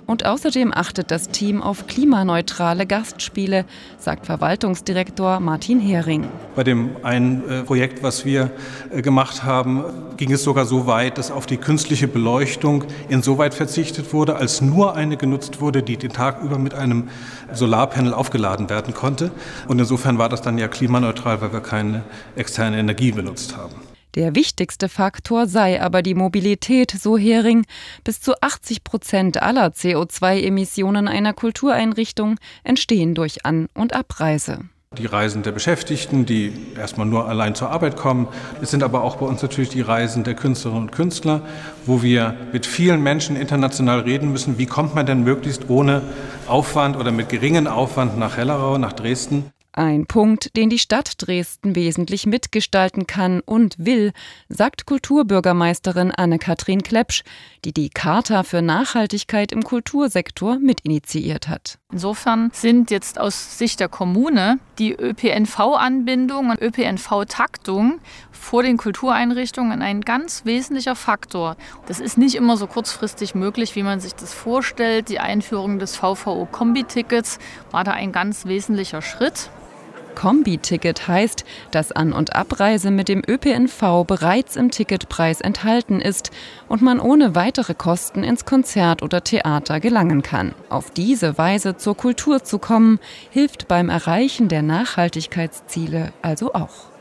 Und außerdem achtet das Team auf klimaneutrale Gastspiele, sagt Verwaltungsdirektor Martin Hering. Bei dem einen Projekt, was wir gemacht haben, ging es sogar so weit, dass auf die künstliche Beleuchtung insoweit verzichtet wurde, als nur eine genutzt wurde, die den Tag über mit einem Solarpanel aufgeladen werden konnte. Und insofern war das dann ja klimaneutral, weil wir keine externe Energie benutzt haben. Der wichtigste Faktor sei aber die Mobilität, so Hering. Bis zu 80% aller CO2-Emissionen einer Kultureinrichtung entstehen durch An- und Abreise. Die Reisen der Beschäftigten, die erstmal nur allein zur Arbeit kommen. Es sind aber auch bei uns natürlich die Reisen der Künstlerinnen und Künstler, wo wir mit vielen Menschen international reden müssen. Wie kommt man denn möglichst ohne Aufwand oder mit geringem Aufwand nach Hellerau, nach Dresden? Ein Punkt, den die Stadt Dresden wesentlich mitgestalten kann und will, sagt Kulturbürgermeisterin Anne-Kathrin Klepsch, die die Charta für Nachhaltigkeit im Kultursektor mitinitiiert hat. Insofern sind jetzt aus Sicht der Kommune die ÖPNV-Anbindung und ÖPNV-Taktung vor den Kultureinrichtungen ein ganz wesentlicher Faktor. Das ist nicht immer so kurzfristig möglich, wie man sich das vorstellt. Die Einführung des VVO-Kombi-Tickets war da ein ganz wesentlicher Schritt. Kombi-Ticket heißt, dass An- und Abreise mit dem ÖPNV bereits im Ticketpreis enthalten ist und man ohne weitere Kosten ins Konzert oder Theater gelangen kann. Auf diese Weise zur Kultur zu kommen, hilft beim Erreichen der Nachhaltigkeitsziele also auch.